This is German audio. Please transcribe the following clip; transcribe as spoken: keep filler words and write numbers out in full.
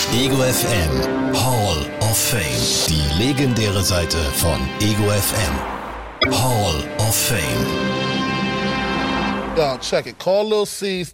Ego F M Hall of Fame. Die legendäre Seite von Ego F M. Hall of Fame. Yo, check it. Call Lil C.